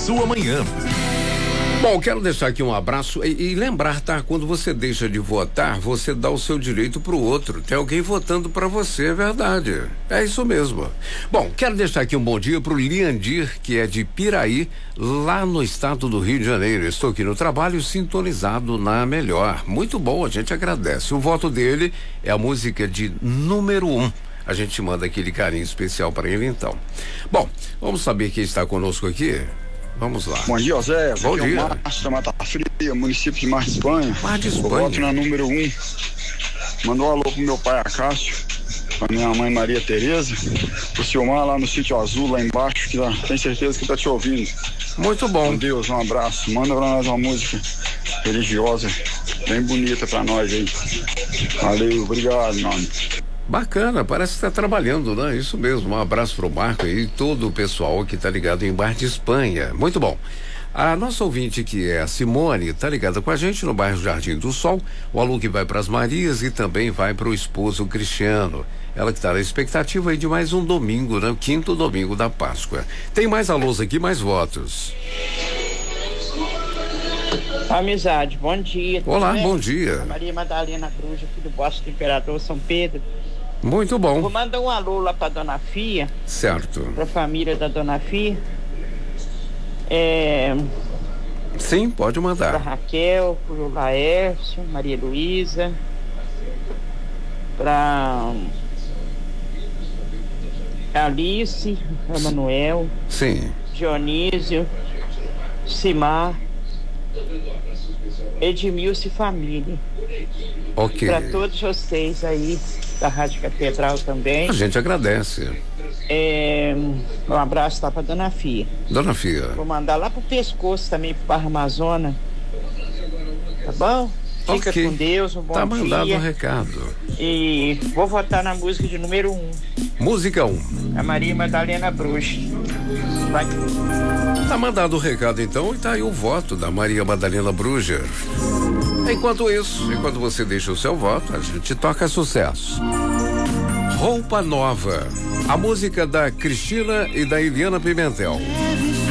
sua manhã. Bom, quero deixar aqui um abraço e lembrar, tá? Quando você deixa de votar, você dá o seu direito pro outro. Tem alguém votando pra você, é verdade. É isso mesmo. Bom, quero deixar aqui um bom dia pro Liandir, que é de Piraí, lá no estado do Rio de Janeiro. Estou aqui no trabalho sintonizado na Melhor. Muito bom, a gente agradece. O voto dele é a música de número 1. A gente manda aquele carinho especial para ele, então. Bom, vamos saber quem está conosco aqui? Vamos lá. Bom dia, Zé. Bom dia. É o Márcio da Mata Fria, município de Mar de Espanha. Mar de Espanha. Eu voto na número 1. Mandou um alô pro meu pai Acácio, pra minha mãe Maria Tereza, pro Silmar lá no Sítio Azul, lá embaixo, que tem certeza que tá te ouvindo. Muito bom. Com Deus, um abraço. Manda pra nós uma música religiosa, bem bonita pra nós aí. Valeu, obrigado, mano. Bacana, parece que está trabalhando, né? Isso mesmo, um abraço pro Marco e todo o pessoal que tá ligado em Bar de Espanha. Muito bom. A nossa ouvinte, que é a Simone, tá ligada com a gente no bairro Jardim do Sol. O alô que vai para as Marias e também vai para o esposo Cristiano. Ela que tá na expectativa aí de mais um domingo, né? O 5º domingo da Páscoa. Tem mais alôs aqui, mais votos. Amizade, bom dia. Olá, bom dia. Maria Madalena Cruz, aqui do Bosque do Imperador São Pedro. Muito bom. Vou mandar um alô lá pra Dona Fia. Certo. Pra família da Dona Fia. Sim, pode mandar. Pra Raquel, pro Laércio, Maria Luísa. Pra Alice, Emanuel. Sim. Dionísio, Simar, Edmilson e família. Ok. Para todos vocês aí da Rádio Catedral também. A gente agradece. Um abraço lá pra Dona Fia. Dona Fia. Vou mandar lá pro pescoço também, pro Barra Amazônia. Tá bom? Fica Ok. com Deus, um bom dia. Tá mandado o recado. E vou votar na música de número 1. Música 1. A Maria Madalena Bruxa. Vai. Tá mandado o recado então e tá aí o voto da Maria Madalena Bruger. Enquanto isso, enquanto você deixa o seu voto, a gente toca sucesso. Roupa Nova. A música da Cristina e da Eliana Pimentel.